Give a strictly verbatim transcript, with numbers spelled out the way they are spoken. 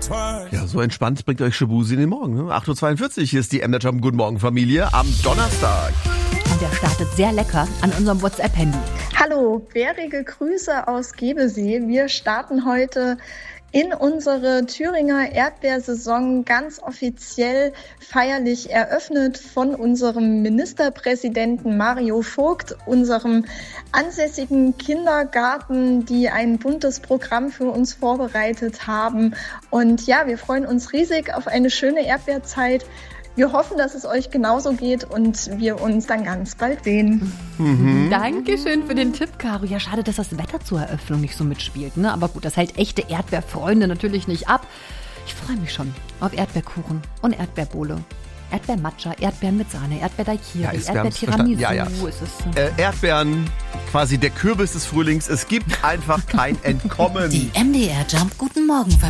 Ja, so entspannt bringt euch Shabuzi in den Morgen. Ne? acht Uhr zweiundvierzig, hier ist die M-Der Jump. Guten Morgen, Familie, am Donnerstag. Und der startet sehr lecker an unserem WhatsApp-Handy. Hallo, bärige Grüße aus Gebesee. Wir starten heute in unsere Thüringer Erdbeersaison ganz offiziell feierlich eröffnet von unserem Ministerpräsidenten Mario Vogt, unserem ansässigen Kindergarten, die ein buntes Programm für uns vorbereitet haben. Und ja, wir freuen uns riesig auf eine schöne Erdbeerzeit. Wir hoffen, dass es euch genauso geht und wir uns dann ganz bald sehen. Mhm. Dankeschön für den Tipp, Caro. Ja, schade, dass das Wetter zur Eröffnung nicht so mitspielt, ne? Aber gut, das hält echte Erdbeerfreunde natürlich nicht ab. Ich freue mich schon auf Erdbeerkuchen und Erdbeerbowle. Erdbeermatcha, Erdbeeren mit Sahne, Erdbeerdaikiri, Ja, Erdbeertiramisu. Ja, ja. Ist es, äh, Erdbeeren, quasi der Kürbis des Frühlings. Es gibt einfach kein Entkommen. Die M D R Jump Guten Morgen